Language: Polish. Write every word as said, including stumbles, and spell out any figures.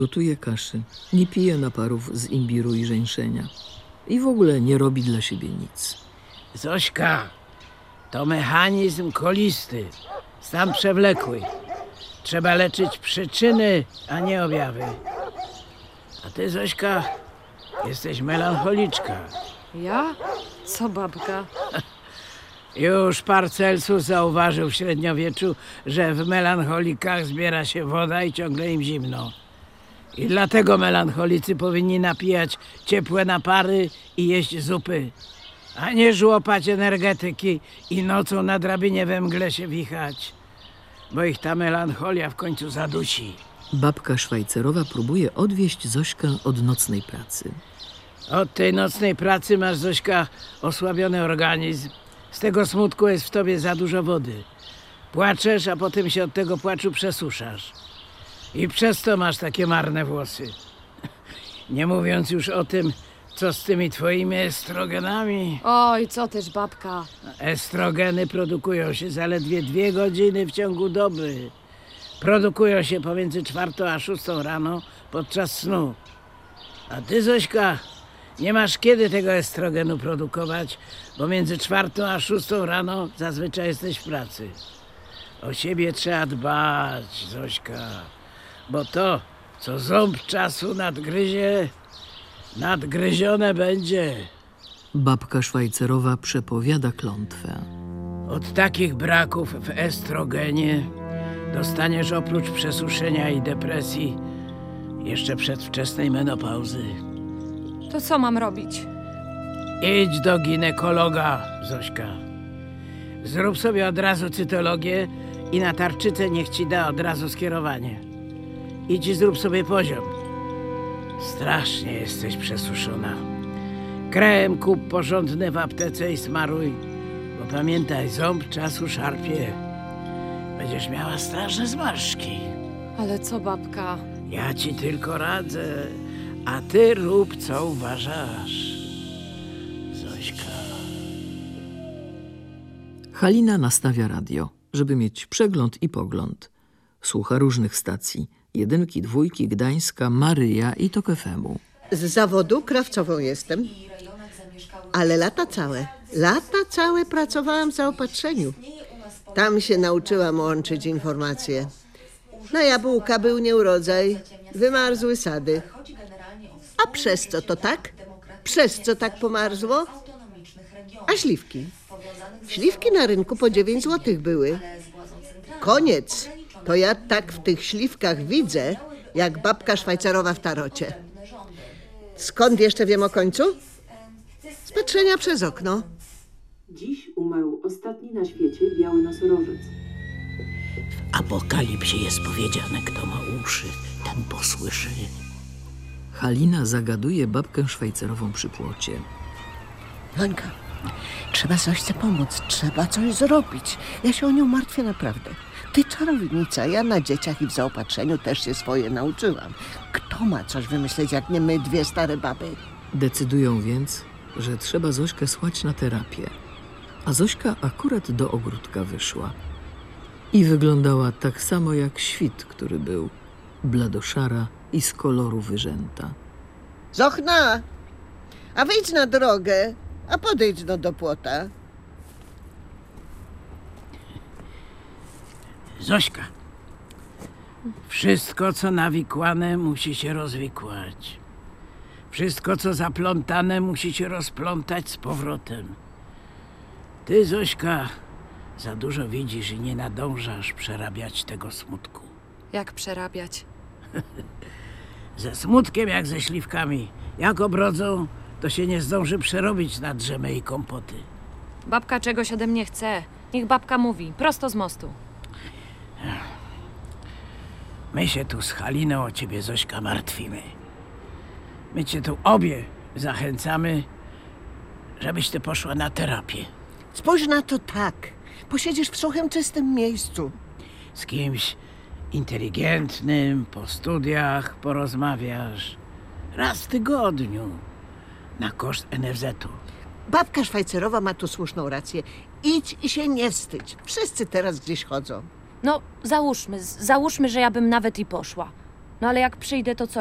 Gotuje kaszy, nie pije naparów z imbiru i żeńszenia i w ogóle nie robi dla siebie nic. Zośka, to mechanizm kolisty, stan przewlekły. Trzeba leczyć przyczyny, a nie objawy. A ty, Zośka, jesteś melancholiczka. Ja? Co babka? Już Paracelsus zauważył w średniowieczu, że w melancholikach zbiera się woda i ciągle im zimno. I dlatego melancholicy powinni napijać ciepłe napary i jeść zupy, a nie żłopać energetyki i nocą na drabinie we mgle się wichać, bo ich ta melancholia w końcu zadusi. Babka Szwajcerowa próbuje odwieść Zośkę od nocnej pracy. Od tej nocnej pracy masz, Zośka, osłabiony organizm. Z tego smutku jest w tobie za dużo wody. Płaczesz, a potem się od tego płaczu przesuszasz. I przez to masz takie marne włosy. Nie mówiąc już o tym, co z tymi twoimi estrogenami. Oj, co też babka? Estrogeny produkują się zaledwie dwie godziny w ciągu doby. Produkują się pomiędzy czwartą a szóstą rano podczas snu. A ty, Zośka, nie masz kiedy tego estrogenu produkować, bo między czwartą a szóstą rano zazwyczaj jesteś w pracy. O siebie trzeba dbać, Zośka, bo to, co ząb czasu nadgryzie, nadgryzione będzie. Babka Szwajcerowa przepowiada klątwę. Od takich braków w estrogenie dostaniesz oprócz przesuszenia i depresji jeszcze przedwczesnej menopauzy. To co mam robić? Idź do ginekologa, Zośka. Zrób sobie od razu cytologię i na tarczycę niech ci da od razu skierowanie. Idź i zrób sobie poziom. Strasznie jesteś przesuszona. Krem kup porządny w aptece i smaruj, bo pamiętaj, ząb czasu szarpie. Będziesz miała straszne zmarszczki. Ale co babka? Ja ci tylko radzę, a ty rób, co uważasz. Zośka. Halina nastawia radio, żeby mieć przegląd i pogląd. Słucha różnych stacji. Jedynki, dwójki, Gdańska, Maryja i Tok F M-u. Z zawodu krawcową jestem, ale lata całe, lata całe pracowałam w zaopatrzeniu. Tam się nauczyłam łączyć informacje. Na jabłka był nieurodzaj, wymarzły sady. A przez co to tak? Przez co tak pomarzło? A śliwki? Śliwki na rynku po dziewięć złotych były. Koniec. To ja tak w tych śliwkach widzę, jak babka Szwajcarowa w tarocie. Skąd jeszcze wiem o końcu? Z patrzenia przez okno. Dziś umarł ostatni na świecie biały nosorożec. W apokalipsie jest powiedziane, kto ma uszy, ten posłyszy. Halina zagaduje babkę Szwajcarową przy płocie. Hańka, trzeba Zośce pomóc, trzeba coś zrobić. Ja się o nią martwię naprawdę. Ty czarownica, ja na dzieciach i w zaopatrzeniu też się swoje nauczyłam. Kto ma coś wymyśleć, jak nie my, dwie stare baby? Decydują więc, że trzeba Zośkę słać na terapię. A Zośka akurat do ogródka wyszła. I wyglądała tak samo jak świt, który był. Bladoszara i z koloru wyrzęta. Zochna, a wyjdź na drogę, a podejdź no do płota. Zośka, wszystko, co nawikłane, musi się rozwikłać. Wszystko, co zaplątane, musi się rozplątać z powrotem. Ty, Zośka, za dużo widzisz i nie nadążasz przerabiać tego smutku. Jak przerabiać? Ze smutkiem jak ze śliwkami. Jak obrodzą, to się nie zdąży przerobić na drzemy i kompoty. Babka czegoś ode mnie chce. Niech babka mówi, prosto z mostu. My się tu z Haliną o ciebie, Zośka, martwimy. My cię tu obie zachęcamy, żebyś ty poszła na terapię. Spójrz na to tak. Posiedzisz w suchym, czystym miejscu. Z kimś inteligentnym, po studiach porozmawiasz. Raz w tygodniu. Na koszt N F Z-u. Babka Szwajcarowa ma tu słuszną rację. Idź i się nie wstydź. Wszyscy teraz gdzieś chodzą. No, załóżmy, załóżmy, że ja bym nawet i poszła. No ale jak przyjdę, to co?